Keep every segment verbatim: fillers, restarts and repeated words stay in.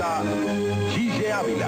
presenta Gille Ávila.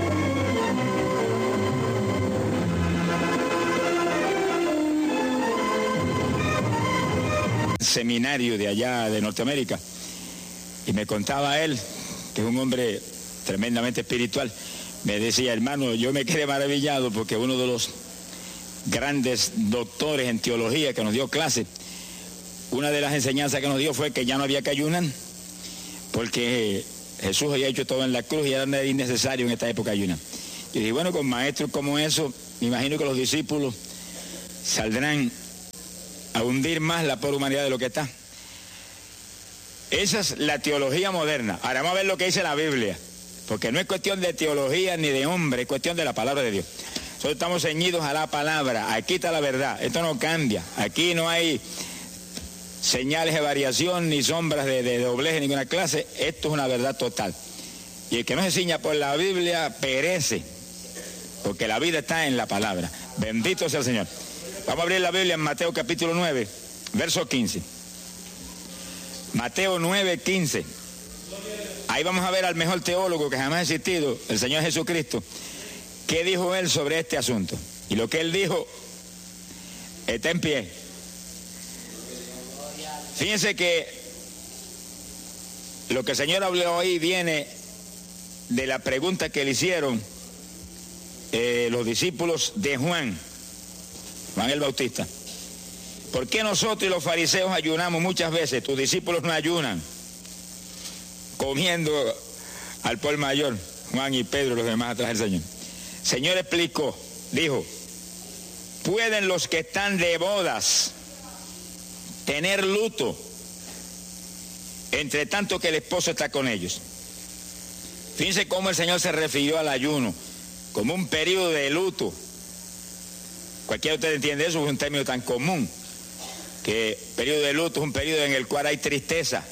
Seminario de allá de Norteamérica, y me contaba él, que es un hombre tremendamente espiritual, me decía: hermano, yo me quedé maravillado porque uno de los grandes doctores en teología que nos dio clase, una de las enseñanzas que nos dio fue que ya no había que ayunar, porque Jesús había hecho todo en la cruz y era innecesario en esta época ayunar. Y dije, bueno, con maestros como eso, me imagino que los discípulos saldrán a hundir más la pobre humanidad de lo que está. Esa es la teología moderna. Ahora vamos a ver lo que dice la Biblia, porque no es cuestión de teología ni de hombre, es cuestión de la palabra de Dios. Nosotros estamos ceñidos a la palabra, aquí está la verdad, esto no cambia, aquí no hay señales de variación ni sombras de, de doblez de ninguna clase, esto es una verdad total. Y el que no se ciña por la Biblia perece, porque la vida está en la palabra. Bendito sea el Señor. Vamos a abrir la Biblia en Mateo capítulo nueve, verso quince. Mateo nueve, quince. Ahí vamos a ver al mejor teólogo que jamás ha existido, el Señor Jesucristo. ¿Qué dijo él sobre este asunto? Y lo que él dijo está en pie. Fíjense que lo que el Señor habló ahí viene de la pregunta que le hicieron eh, los discípulos de Juan. Juan el Bautista. ¿Por qué nosotros y los fariseos ayunamos muchas veces? Tus discípulos no ayunan, comiendo al por mayor, Juan y Pedro y los demás atrás del Señor. El Señor explicó, dijo, ¿pueden los que están de bodas tener luto entre tanto que el esposo está con ellos? Fíjense cómo el Señor se refirió al ayuno como un periodo de luto. Cualquiera de ustedes entiende eso, es un término tan común, que periodo de luto es un periodo en el cual hay tristeza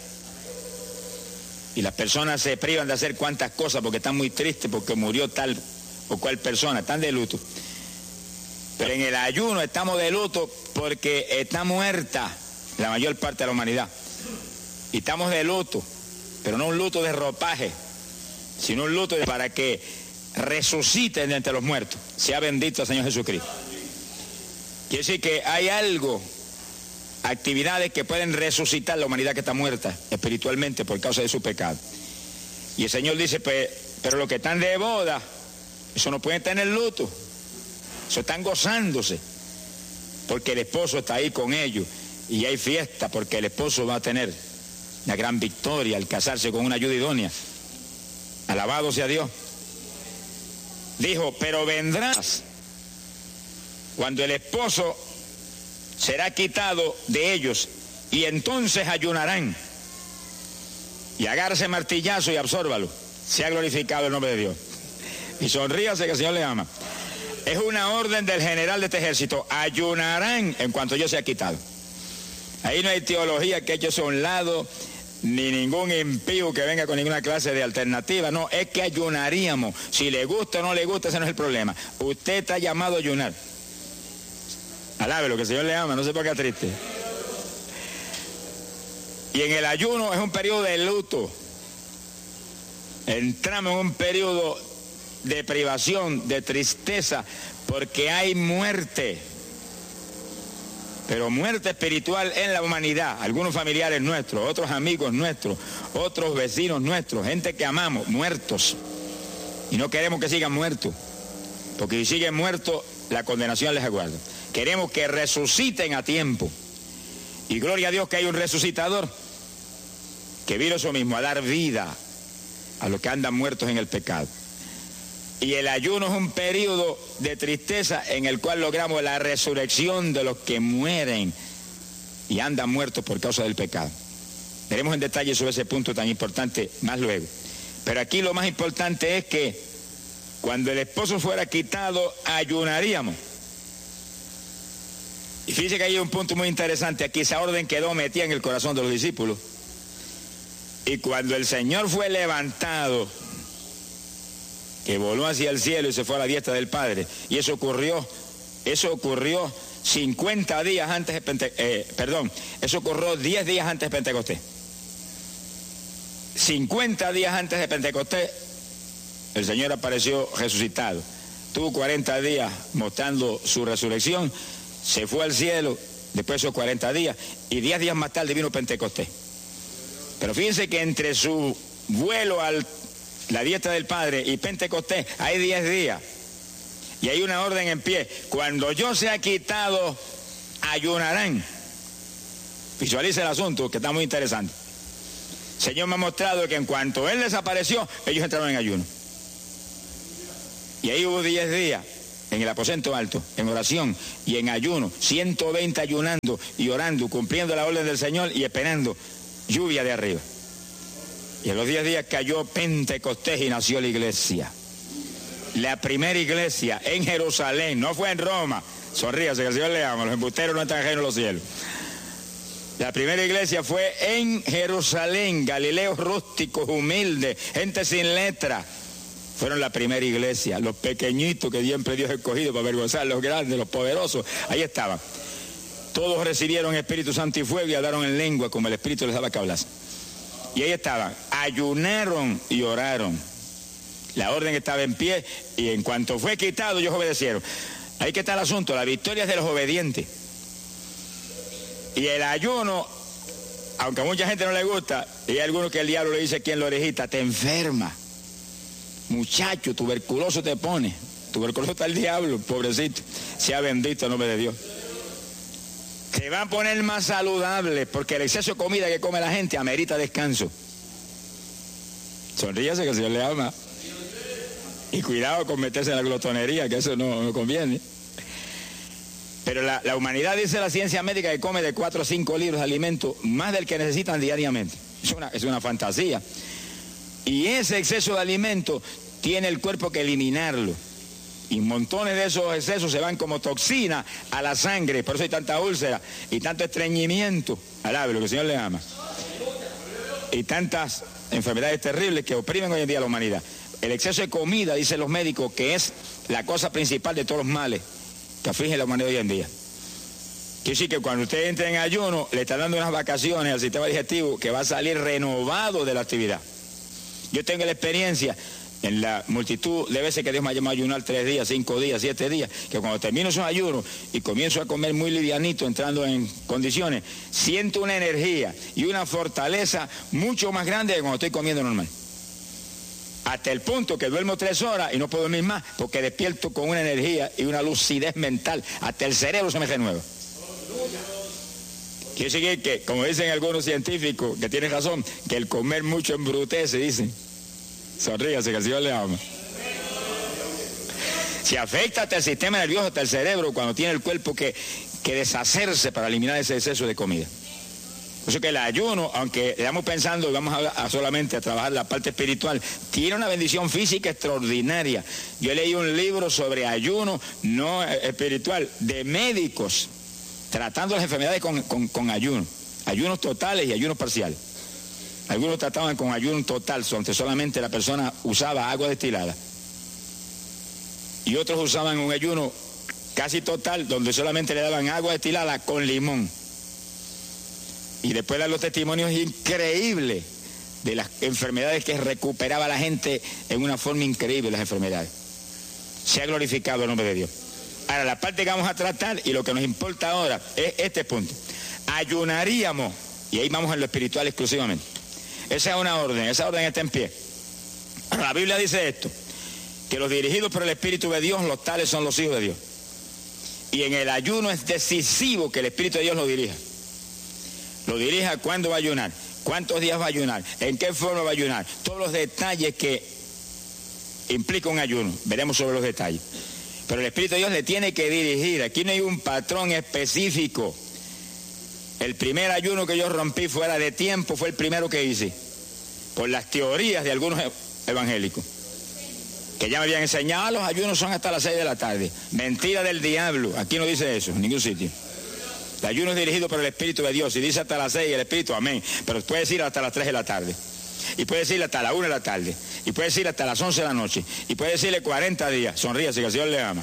y las personas se privan de hacer cuantas cosas porque están muy tristes porque murió tal o cual persona, están de luto. Pero en el ayuno estamos de luto porque está muerta la mayor parte de la humanidad y estamos de luto, pero no un luto de ropaje, sino un luto de, para que resuciten de entre los muertos. Sea bendito el Señor Jesucristo. Quiere decir que hay algo, actividades que pueden resucitar la humanidad que está muerta espiritualmente por causa de su pecado. Y el Señor dice, pues, pero los que están de boda, eso no pueden tener luto, eso están gozándose, porque el esposo está ahí con ellos, y hay fiesta porque el esposo va a tener una gran victoria al casarse con una ayuda idónea. Alabado sea Dios. Dijo, pero vendrás cuando el esposo será quitado de ellos, y entonces ayunarán. Y agárrese martillazo y absórbalo. Se ha glorificado el nombre de Dios. Y sonríase que el Señor le ama. Es una orden del general de este ejército. Ayunarán en cuanto yo sea quitado. Ahí no hay teología que eche a un lado, ni ningún impío que venga con ninguna clase de alternativa. No, es que ayunaríamos. Si le gusta o no le gusta, ese no es el problema. Usted está llamado a ayunar. Alábelo, que el Señor le ama, no se ponga triste. Y en el ayuno es un periodo de luto. Entramos en un periodo de privación, de tristeza, porque hay muerte. Pero muerte espiritual en la humanidad. Algunos familiares nuestros, otros amigos nuestros, otros vecinos nuestros, gente que amamos, muertos. Y no queremos que sigan muertos, porque si siguen muertos, la condenación les aguarda. Queremos que resuciten a tiempo. Y gloria a Dios que hay un resucitador que vino eso mismo, a dar vida a los que andan muertos en el pecado. Y el ayuno es un periodo de tristeza en el cual logramos la resurrección de los que mueren y andan muertos por causa del pecado. Veremos en detalle sobre ese punto tan importante más luego. Pero aquí lo más importante es que cuando el esposo fuera quitado, ayunaríamos. Y fíjense que hay un punto muy interesante aquí. Esa orden quedó metida en el corazón de los discípulos. Y cuando el Señor fue levantado, que voló hacia el cielo y se fue a la diestra del Padre, y eso ocurrió, eso ocurrió cincuenta días antes de Pentecostés, eh, perdón, eso ocurrió diez días antes de Pentecostés. cincuenta días antes de Pentecostés, el Señor apareció resucitado. Tuvo cuarenta días mostrando su resurrección, se fue al cielo después de esos cuarenta días, y diez días más tarde vino Pentecostés. Pero fíjense que entre su vuelo a la diestra del Padre y Pentecostés hay diez días. Y hay una orden en pie. Cuando yo sea quitado, ayunarán. Visualice el asunto, que está muy interesante. El Señor me ha mostrado que en cuanto Él desapareció, ellos entraron en ayuno. Y ahí hubo diez días en el aposento alto, en oración y en ayuno, ciento veinte ayunando y orando, cumpliendo la orden del Señor y esperando lluvia de arriba. Y en los diez días cayó Pentecostés y nació la iglesia. La primera iglesia en Jerusalén, no fue en Roma. Sonríase, que el Señor le ama, los embusteros no están ajenos a los cielos. La primera iglesia fue en Jerusalén, Galileos rústicos, humildes, gente sin letra. Fueron la primera iglesia, los pequeñitos que siempre Dios ha escogido para avergonzar a los grandes, los poderosos, ahí estaban. Todos recibieron Espíritu Santo y fuego y hablaron en lengua como el Espíritu les daba que hablasen. Y ahí estaban, ayunaron y oraron. La orden estaba en pie y en cuanto fue quitado, ellos obedecieron. Ahí que está el asunto, la victoria es de los obedientes. Y el ayuno, aunque a mucha gente no le gusta, y hay algunos que el diablo le dice aquí en la orejita, te enferma. Muchacho, tuberculoso te pone. Tuberculoso está el diablo, pobrecito. Sea bendito el nombre de Dios. Te va a poner más saludable, porque el exceso de comida que come la gente amerita descanso. Sonríase que el Señor le ama. Y cuidado con meterse en la glotonería, que eso no, no conviene. Pero la, la humanidad, dice la ciencia médica, que come de cuatro a cinco litros de alimento, más del que necesitan diariamente. Es una, es una fantasía. Y ese exceso de alimento tiene el cuerpo que eliminarlo. Y montones de esos excesos se van como toxina a la sangre. Por eso hay tanta úlcera y tanto estreñimiento. Alabe, lo que el Señor le ama. Y tantas enfermedades terribles que oprimen hoy en día a la humanidad. El exceso de comida, dicen los médicos, que es la cosa principal de todos los males que afligen a la humanidad hoy en día. Quiere decir que cuando usted entra en ayuno, le está dando unas vacaciones al sistema digestivo que va a salir renovado de la actividad. Yo tengo la experiencia en la multitud de veces que Dios me ha llamado a ayunar tres días, cinco días, siete días, que cuando termino esos ayunos y comienzo a comer muy livianito, entrando en condiciones, siento una energía y una fortaleza mucho más grande que cuando estoy comiendo normal. Hasta el punto que duermo tres horas y no puedo dormir más porque despierto con una energía y una lucidez mental. Hasta el cerebro se me renueva. Quiere decir que, como dicen algunos científicos, que tienen razón, que el comer mucho embrutece, dicen. Sonríase, que el Señor le ama. Si afecta hasta el sistema nervioso, hasta el cerebro, cuando tiene el cuerpo que, que deshacerse para eliminar ese exceso de comida. Por eso que el ayuno, aunque estamos pensando y vamos a, a solamente a trabajar la parte espiritual, tiene una bendición física extraordinaria. Yo leí un libro sobre ayuno no espiritual, de médicos, tratando las enfermedades con, con, con ayuno. Ayunos totales y ayunos parciales. Algunos trataban con ayuno total, donde solamente la persona usaba agua destilada. Y otros usaban un ayuno casi total, donde solamente le daban agua destilada con limón. Y después dan los testimonios increíbles de las enfermedades que recuperaba la gente en una forma increíble, las enfermedades. Se ha glorificado el nombre de Dios. Ahora, la parte que vamos a tratar y lo que nos importa ahora es este punto. Ayunaríamos, y ahí vamos en lo espiritual exclusivamente. Esa es una orden, esa orden está en pie. La Biblia dice esto, que los dirigidos por el Espíritu de Dios, los tales son los hijos de Dios. Y en el ayuno es decisivo que el Espíritu de Dios lo dirija. Lo dirija cuándo va a ayunar, cuántos días va a ayunar, en qué forma va a ayunar, todos los detalles que implica un ayuno. Veremos sobre los detalles. Pero el Espíritu de Dios le tiene que dirigir. Aquí no hay un patrón específico. El primer ayuno que yo rompí fuera de tiempo fue el primero que hice, por las teorías de algunos evangélicos, que ya me habían enseñado, los ayunos son hasta las seis de la tarde. Mentira del diablo, aquí no dice eso, en ningún sitio. El ayuno es dirigido por el Espíritu de Dios, y dice hasta las seis el Espíritu, amén, pero puede decir hasta las tres de la tarde, y puede decirle hasta la una de la tarde, y puede decirle hasta las once de la noche, y puede decirle cuarenta días, sonríase que el Señor le ama.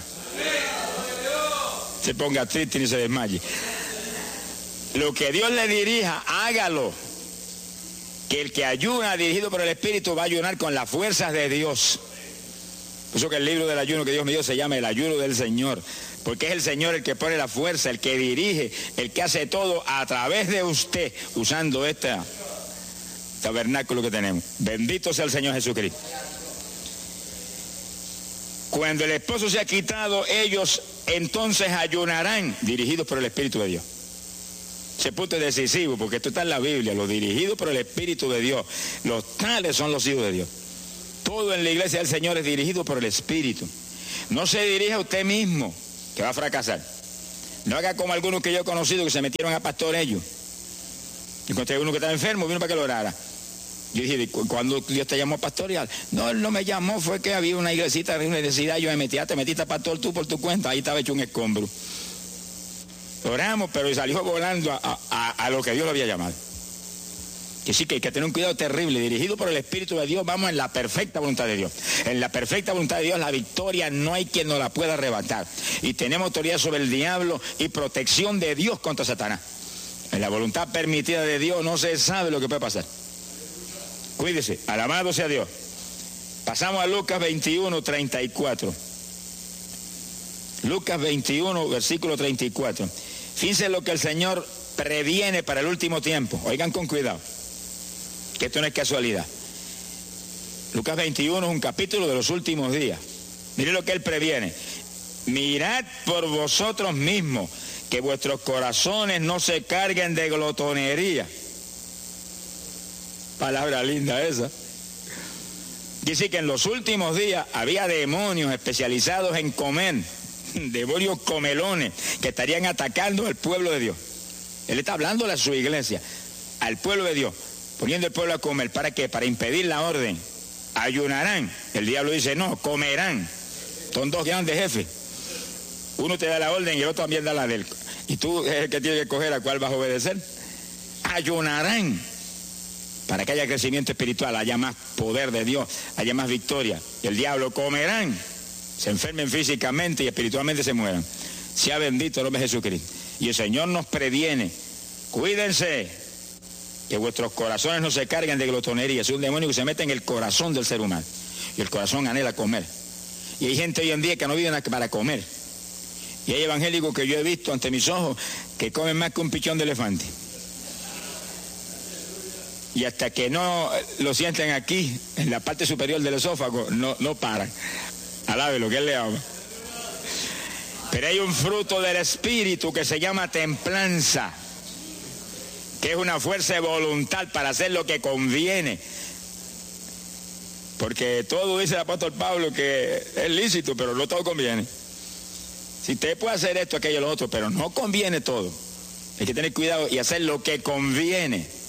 Se ponga triste ni se desmaye. Lo que Dios le dirija, hágalo. que el que ayuna dirigido por el Espíritu va a ayunar con las fuerzas de Dios. Por eso que el libro del ayuno que Dios me dio se llama el ayuno del Señor, porque es el Señor el que pone la fuerza, el que dirige, el que hace todo a través de usted, usando este tabernáculo que tenemos. Bendito sea el Señor Jesucristo. Cuando el esposo se ha quitado, ellos entonces ayunarán, dirigidos por el Espíritu de Dios. Ese punto es decisivo, porque esto está en la Biblia, los dirigidos por el Espíritu de Dios, los tales son los hijos de Dios. Todo en la iglesia del Señor es dirigido por el Espíritu. No se dirija a usted mismo, que va a fracasar. No haga como algunos que yo he conocido que se metieron a pastor ellos. Encontré uno que estaba enfermo, vino para que lo orara. Yo dije, ¿cuándo Dios te llamó a pastorear? No, él no me llamó, fue que había una iglesita, había una necesidad, yo me metí, te metiste a pastor tú por tu cuenta, ahí estaba hecho un escombro. Oramos, pero salió volando a, a, a lo que Dios lo había llamado. Que sí que hay que tener un cuidado terrible, dirigido por el Espíritu de Dios, vamos en la perfecta voluntad de Dios. En la perfecta voluntad de Dios la victoria no hay quien nos la pueda arrebatar. Y tenemos autoridad sobre el diablo y protección de Dios contra Satanás. En la voluntad permitida de Dios no se sabe lo que puede pasar. Cuídese, alabado sea Dios. Pasamos a Lucas veintiuno, treinta y cuatro. Lucas veintiuno, versículo treinta y cuatro. Fíjense lo que el Señor previene para el último tiempo. Oigan con cuidado, que esto no es casualidad. Lucas veintiuno es un capítulo de los últimos días. Miren lo que Él previene. Mirad por vosotros mismos, que vuestros corazones no se carguen de glotonería. Palabra linda esa. Dice que en los últimos días había demonios especializados en comer, demonios comelones, que estarían atacando al pueblo de Dios. Él está hablándole a su iglesia, al pueblo de Dios, poniendo al pueblo a comer. ¿Para qué? Para impedir la orden. Ayunarán. El diablo dice, no, comerán. Son dos grandes jefes. Uno te da la orden y el otro también da la de él. Y tú es el que tiene que escoger a cuál vas a obedecer. Ayunarán. Para que haya crecimiento espiritual, haya más poder de Dios, haya más victoria. Y el diablo comerán, se enfermen físicamente y espiritualmente se mueran. Sea bendito el nombre de Jesucristo. Y el Señor nos previene, cuídense, que vuestros corazones no se carguen de glotonería. Es un demonio que se mete en el corazón del ser humano. Y el corazón anhela comer. Y hay gente hoy en día que no vive para comer. Y hay evangélicos que yo he visto ante mis ojos que comen más que un pichón de elefante. Y hasta que no lo sienten aquí, en la parte superior del esófago, no, no paran. Alabe lo que Él le ama. Pero hay un fruto del Espíritu que se llama templanza, que es una fuerza de voluntad para hacer lo que conviene. Porque todo dice el apóstol Pablo que es lícito, pero no todo conviene. Si usted puede hacer esto, aquello, lo otro, pero no conviene todo. Hay que tener cuidado y hacer lo que conviene.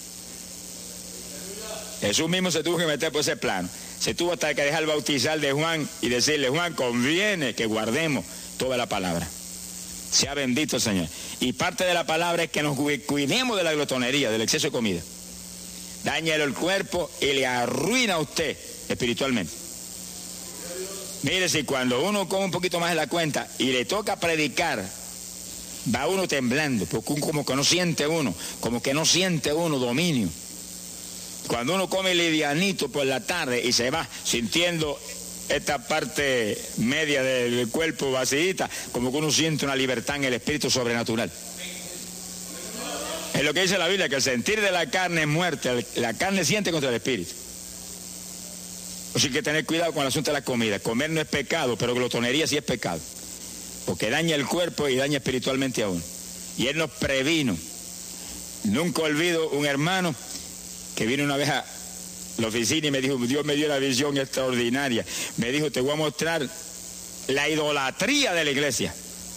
Jesús mismo se tuvo que meter por ese plano. Se tuvo hasta que dejar bautizar de Juan y decirle, Juan, conviene que guardemos toda la palabra. Sea bendito el Señor. Y parte de la palabra es que nos cuidemos de la glotonería, del exceso de comida. Dáñale el cuerpo y le arruina a usted espiritualmente. Mire, si cuando uno come un poquito más de la cuenta y le toca predicar, va uno temblando, porque como que no siente uno, como que no siente uno dominio. Cuando uno come livianito por la tarde y se va sintiendo esta parte media del cuerpo vacíita, como que uno siente una libertad en el espíritu sobrenatural. Es lo que dice la Biblia, que el sentir de la carne es muerte, la carne siente contra el espíritu. Así que hay que tener cuidado con el asunto de la comida. Comer no es pecado, pero glotonería sí es pecado, porque daña el cuerpo y daña espiritualmente a uno. Y Él nos previno. Nunca olvido un hermano que vino una vez a la oficina y me dijo, Dios me dio una visión extraordinaria. Me dijo, te voy a mostrar la idolatría de la iglesia.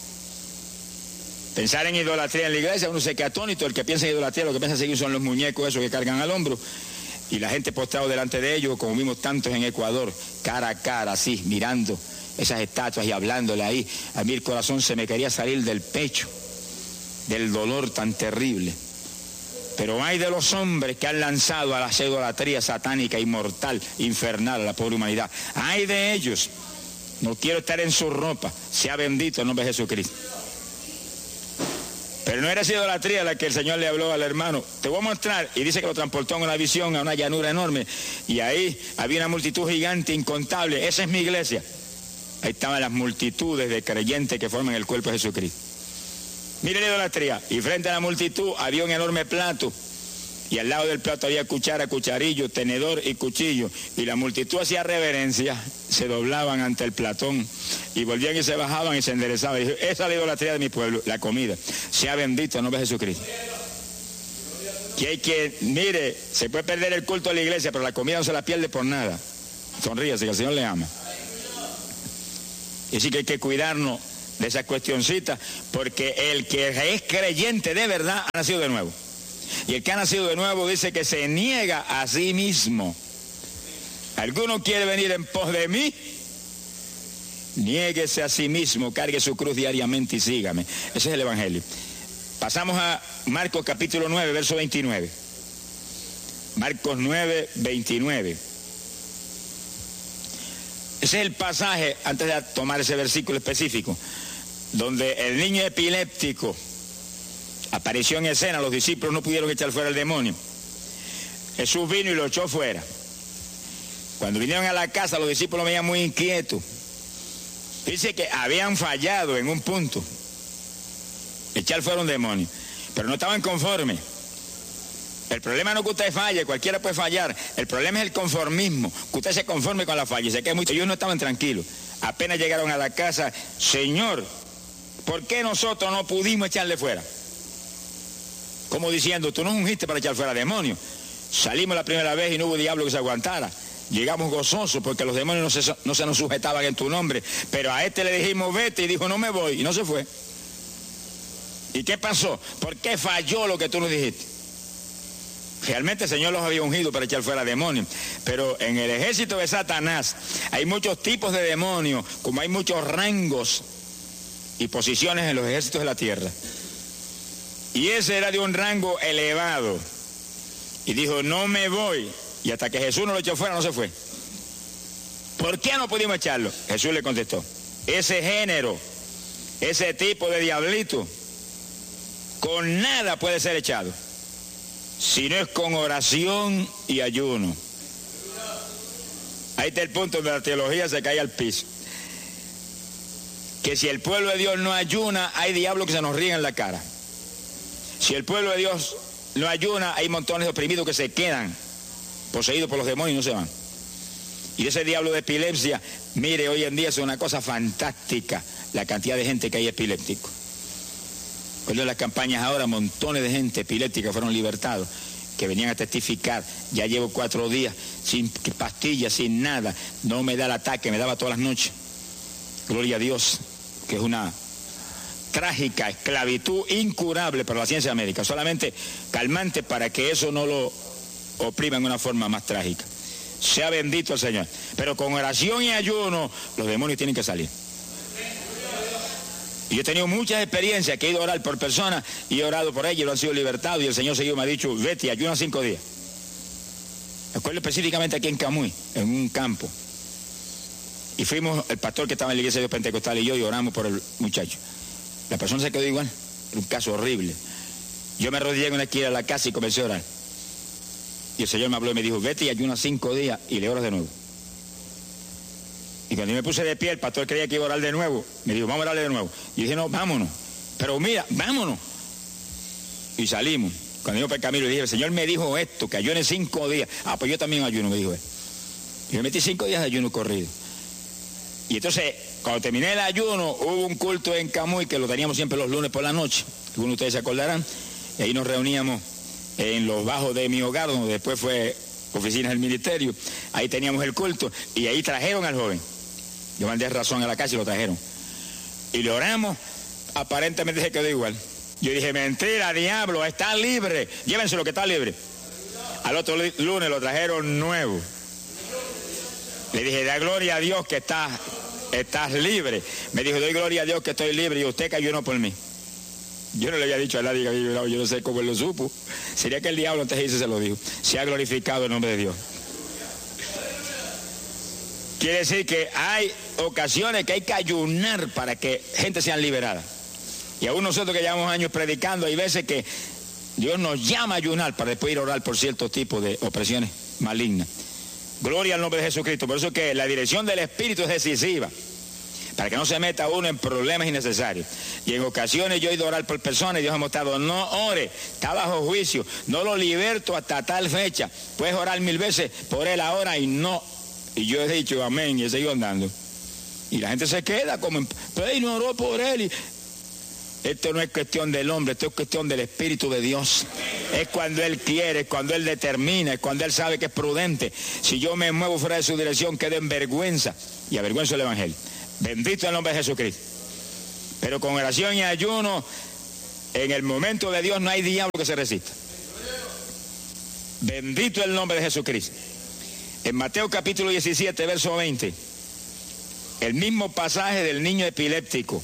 Pensar en idolatría en la iglesia, uno se queda atónito. El que piensa en idolatría, lo que piensa seguir son los muñecos esos que cargan al hombro. Y la gente postrado delante de ellos, como vimos tantos en Ecuador, cara a cara, así, mirando esas estatuas y hablándole ahí. A mí el corazón se me quería salir del pecho, del dolor tan terrible. Pero hay de los hombres que han lanzado a la idolatría satánica, inmortal, infernal a la pobre humanidad. Hay de ellos. No quiero estar en su ropa. Sea bendito el nombre de Jesucristo. Pero no era esa idolatría la que el Señor le habló al hermano. Te voy a mostrar, y dice que lo transportó en una visión a una llanura enorme, y ahí había una multitud gigante, incontable. Esa es mi iglesia. Ahí estaban las multitudes de creyentes que forman el cuerpo de Jesucristo. Mire la idolatría. Y frente a la multitud había un enorme plato. Y al lado del plato había cuchara, cucharillo, tenedor y cuchillo. Y la multitud hacía reverencia, se doblaban ante el platón y volvían y se bajaban y se enderezaban. Y dijo, esa es la idolatría de mi pueblo, la comida. Sea bendito el nombre de Jesucristo. Que hay que, mire, se puede perder el culto de la iglesia, pero la comida no se la pierde por nada. Sonríase, que el Señor le ama. Y así que hay que cuidarnos de esas cuestioncitas, porque el que es creyente de verdad ha nacido de nuevo. Y el que ha nacido de nuevo dice que se niega a sí mismo. ¿Alguno quiere venir en pos de mí? Niéguese a sí mismo, cargue su cruz diariamente y sígame. Ese es el Evangelio. Pasamos a Marcos capítulo nueve, verso veintinueve. Marcos nueve, veintinueve. Ese es el pasaje, antes de tomar ese versículo específico, donde el niño epiléptico apareció en escena. Los discípulos no pudieron echar fuera el demonio. Jesús vino y lo echó fuera. Cuando vinieron a la casa, los discípulos veían muy inquietos. Dice que habían fallado en un punto, echar fuera un demonio, pero no estaban conformes. El problema no es que usted falle, cualquiera puede fallar. El problema es el conformismo, que usted se conforme con la falla. Y sé que muchos, ellos no estaban tranquilos. Apenas llegaron a la casa, Señor, ¿por qué nosotros no pudimos echarle fuera? Como diciendo, tú nos ungiste para echar fuera demonios. Salimos la primera vez y no hubo diablo que se aguantara. Llegamos gozosos porque los demonios no se, no se nos sujetaban en tu nombre. Pero a este le dijimos, vete, y dijo, no me voy, y no se fue. ¿Y qué pasó? ¿Por qué falló lo que tú nos dijiste? Realmente el Señor los había ungido para echar fuera demonios. Pero en el ejército de Satanás hay muchos tipos de demonios, como hay muchos rangos y posiciones en los ejércitos de la tierra. Y ese era de un rango elevado. Y dijo, no me voy. Y hasta que Jesús no lo echó fuera, no se fue. ¿Por qué no pudimos echarlo? Jesús le contestó, ese género, ese tipo de diablito, con nada puede ser echado, si no es con oración y ayuno. Ahí está el punto donde la teología se cae al piso. Que si el pueblo de Dios no ayuna, hay diablos que se nos ríen en la cara. Si el pueblo de Dios no ayuna, hay montones de oprimidos que se quedan poseídos por los demonios y no se van. Y ese diablo de epilepsia, mire, hoy en día es una cosa fantástica la cantidad de gente que hay epiléptico. Cuando en las campañas ahora, montones de gente epiléptica fueron libertados, que venían a testificar. Ya llevo cuatro días sin pastillas, sin nada, no me da el ataque, me daba todas las noches. Gloria a Dios, que es una trágica esclavitud incurable para la ciencia médica, solamente calmante para que eso no lo oprima en una forma más trágica. Sea bendito el Señor. Pero con oración y ayuno, los demonios tienen que salir. Y yo he tenido muchas experiencias que he ido a orar por personas y he orado por ellos y lo han sido libertados, y el Señor seguido me ha dicho, vete, ayuna cinco días. Me acuerdo específicamente aquí en Camuy, en un campo. Y fuimos, el pastor que estaba en la iglesia de Dios Pentecostal y yo, y oramos por el muchacho. La persona se quedó igual, era un caso horrible. Yo me arrodillé en una esquina de la casa y comencé a orar. Y el Señor me habló y me dijo, vete y ayuna cinco días y le oras de nuevo. Y cuando yo me puse de pie, el pastor creía que iba a orar de nuevo. Me dijo, vamos a orarle de nuevo. Y dije, no, vámonos. Pero mira, vámonos. Y salimos. Cuando yo por el camino le dije, el Señor me dijo esto, que ayune cinco días. Ah, pues yo también ayuno, me dijo él. Y me metí cinco días de ayuno corrido. Y entonces, cuando terminé el ayuno, hubo un culto en Camuy, que lo teníamos siempre los lunes por la noche. Algunos de ustedes se acordarán. Y ahí nos reuníamos en los bajos de mi hogar, donde después fue oficinas del ministerio. Ahí teníamos el culto. Y ahí trajeron al joven. Yo mandé razón a la casa y lo trajeron. Y le oramos, aparentemente se quedó igual. Yo dije, mentira, diablo, está libre. Llévense lo que está libre. Al otro lunes lo trajeron nuevo. Le dije, da gloria a Dios que estás, estás libre. Me dijo, doy gloria a Dios que estoy libre y usted que ayunó por mí. Yo no le había dicho a nadie que había ayunado, yo no sé cómo él lo supo. Sería que el diablo antes de irse se lo dijo. Se ha glorificado el nombre de Dios. Quiere decir que hay ocasiones que hay que ayunar para que gente sea liberada. Y aún nosotros que llevamos años predicando, hay veces que Dios nos llama a ayunar para después ir a orar por ciertos tipos de opresiones malignas. Gloria al nombre de Jesucristo. Por eso es que la dirección del Espíritu es decisiva, para que no se meta uno en problemas innecesarios. Y en ocasiones yo he ido a orar por personas y Dios ha mostrado, no ore, está bajo juicio, no lo liberto hasta tal fecha. Puedes orar mil veces por él ahora y no. Y yo he dicho amén y he seguido andando. Y la gente se queda como, pero no oró por él. Y... esto no es cuestión del hombre, esto es cuestión del Espíritu de Dios. Es cuando Él quiere, es cuando Él determina, es cuando Él sabe que es prudente. Si yo me muevo fuera de su dirección, quedo en vergüenza y avergüenzo el Evangelio. Bendito el nombre de Jesucristo. Pero con oración y ayuno, en el momento de Dios no hay diablo que se resista. Bendito el nombre de Jesucristo. En Mateo capítulo diecisiete, verso veinte, el mismo pasaje del niño epiléptico,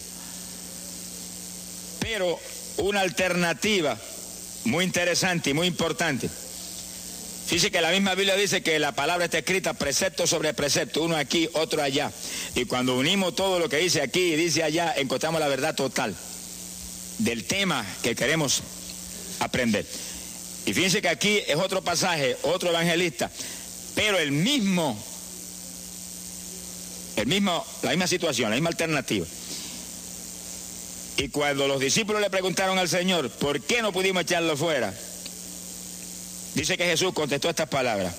pero una alternativa muy interesante y muy importante. Fíjese que la misma Biblia dice que la palabra está escrita precepto sobre precepto, uno aquí, otro allá. Y cuando unimos todo lo que dice aquí y dice allá, encontramos la verdad total del tema que queremos aprender. Y fíjense que aquí es otro pasaje, otro evangelista, pero el mismo, el mismo, la misma situación, la misma alternativa. Y cuando los discípulos le preguntaron al Señor, ¿por qué no pudimos echarlo fuera? Dice que Jesús contestó estas palabras.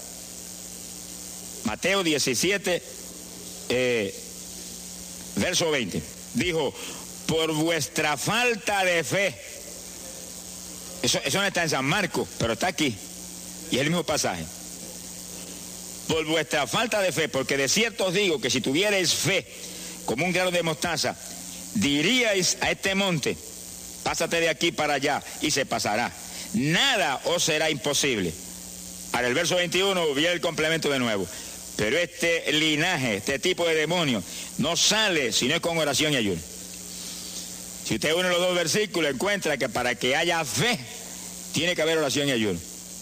Mateo diecisiete, eh, verso veinte. Dijo, por vuestra falta de fe. Eso, eso no está en San Marcos, pero está aquí. Y es el mismo pasaje. Por vuestra falta de fe, porque de cierto os digo que si tuvierais fe como un grano de mostaza, diríais a este monte, pásate de aquí para allá, y se pasará. Nada os será imposible. Ahora el verso veintiuno viene el complemento de nuevo. Pero este linaje, este tipo de demonio, no sale si no es con oración y ayuno. Si usted une los dos versículos, encuentra que para que haya fe, tiene que haber oración y ayuno.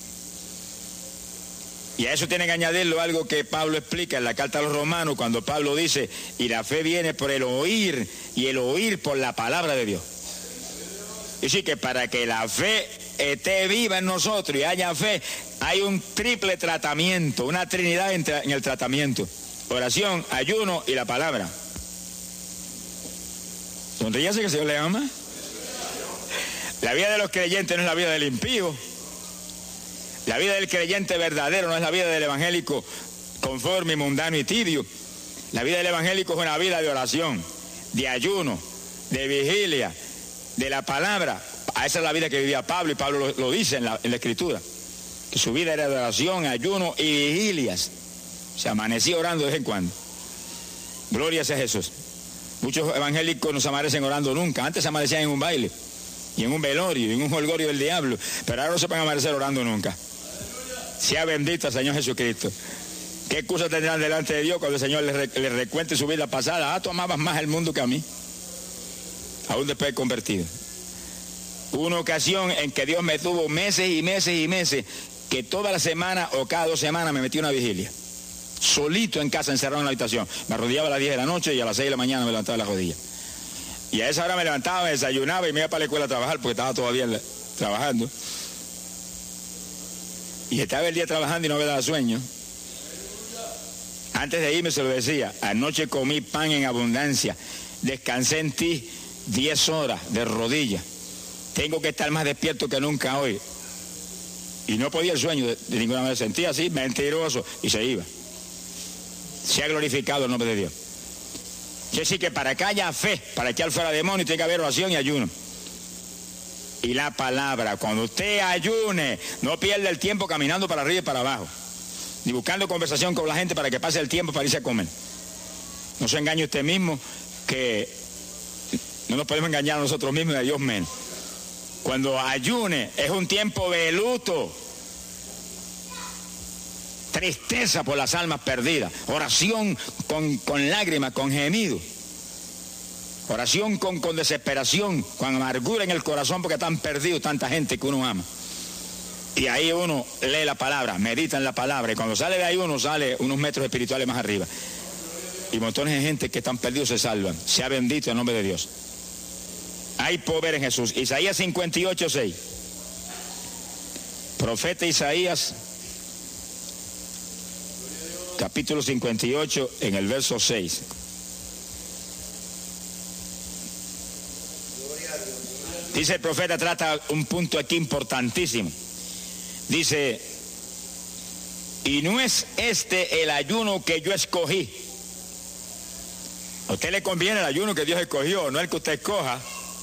Y a eso tiene que añadirlo algo que Pablo explica en la carta a los Romanos, cuando Pablo dice, y la fe viene por el oír, y el oír por la palabra de Dios. Y sí que para que la fe esté viva en nosotros y haya fe, hay un triple tratamiento, una trinidad en, tra en el tratamiento. Oración, ayuno y la palabra. Sonríase que el Señor le ama. La vida de los creyentes no es la vida del impío. La vida del creyente verdadero no es la vida del evangélico conforme, mundano y tibio. La vida del evangélico es una vida de oración, de ayuno, de vigilia, de la palabra. Esa es la vida que vivía Pablo, y Pablo lo, lo dice en la, en la Escritura, que su vida era de oración, ayuno y vigilias. Se amanecía orando de vez en cuando. Gloria sea Jesús. Muchos evangélicos no se amanecen orando nunca. Antes se amanecían en un baile, y en un velorio, y en un holgorio del diablo, pero ahora no se pueden amanecer orando nunca. Sea bendito el Señor Jesucristo. ¿Qué excusa tendrán delante de Dios cuando el Señor les, re, les recuente su vida pasada? Ah, tú amabas más el mundo que a mí, aún después de convertido. Hubo una ocasión en que Dios me tuvo meses y meses y meses, que toda la semana o cada dos semanas me metí una vigilia, solito en casa, encerrado en la habitación. Me arrodillaba a las diez de la noche y a las seis de la mañana me levantaba las rodillas. Y a esa hora me levantaba, me desayunaba y me iba para la escuela a trabajar, porque estaba todavía trabajando. Y estaba el día trabajando y no me daba sueño. Antes de irme se lo decía, anoche comí pan en abundancia, descansé en ti diez horas de rodillas. Tengo que estar más despierto que nunca hoy. Y no podía el sueño de, de ninguna manera. Sentía así, mentiroso, y se iba. Se ha glorificado el nombre de Dios. Quiere decir que para que haya fe, para echar fuera demonios, tiene que haber oración y ayuno. Y la palabra, cuando usted ayune, no pierda el tiempo caminando para arriba y para abajo, ni buscando conversación con la gente para que pase el tiempo para irse a comer. No se engañe usted mismo, que no nos podemos engañar a nosotros mismos y a Dios menos. Cuando ayune es un tiempo de luto, tristeza por las almas perdidas, oración con, con lágrimas, con gemido, oración con, con desesperación, con amargura en el corazón porque están perdidos tanta gente que uno ama. Y ahí uno lee la palabra, medita en la palabra, y cuando sale de ahí uno sale unos metros espirituales más arriba. Y montones de gente que están perdidos se salvan. Sea bendito el nombre de Dios. hay poder en Jesús. Isaías cincuenta y ocho, seis. Profeta Isaías, capítulo cincuenta y ocho, en el verso seis. Dice el profeta, trata un punto aquí importantísimo. Dice, y no es este el ayuno que yo escogí. A usted le conviene el ayuno que Dios escogió, no el que usted escoja.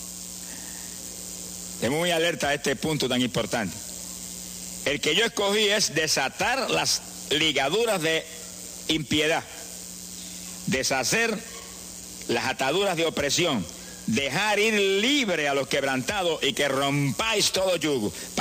Estoy muy alerta a este punto tan importante. El que yo escogí es desatar las ligaduras de impiedad, deshacer las ataduras de opresión, dejar ir libre a los quebrantados y que rompáis todo yugo.